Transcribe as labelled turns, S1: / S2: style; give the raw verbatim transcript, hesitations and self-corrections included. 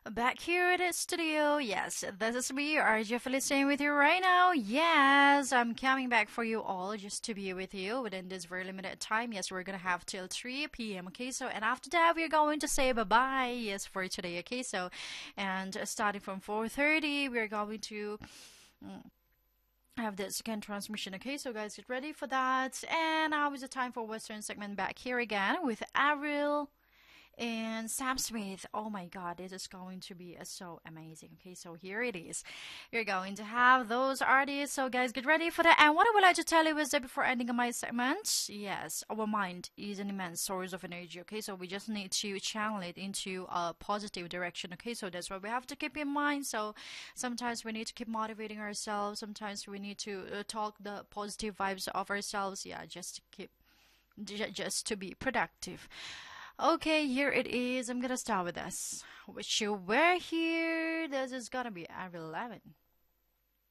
S1: Back here at the studio, yes, this is me, R J Felicien with you right now. Yes, I'm coming back for you all just to be with you within this very limited time. Yes, we're gonna have till three p m. Okay, so and after that, we're going to say bye bye. Yes, for today. Okay, so and uh, starting from four thirty, we're going to. mm, have the second transmission. Okay, so guys, get ready for that. And now is the time for Western segment back here again with Ariel and Sam Smith. Oh my god, this is going to be uh, so amazing. Okay, so here it is. You're going to have those artists. So, guys, get ready for that. And what I would like to tell you is that before ending my segment, yes, our mind is an immense source of energy. Okay, so we just need to channel it into a positive direction. Okay, so that's what we have to keep in mind. So, sometimes we need to keep motivating ourselves. Sometimes we need to uh, talk the positive vibes of ourselves. Yeah, just to keep, just to be productive. Okay, here it is. I'm gonna start with this. Wish you were here. This is gonna be Avril Lavigne.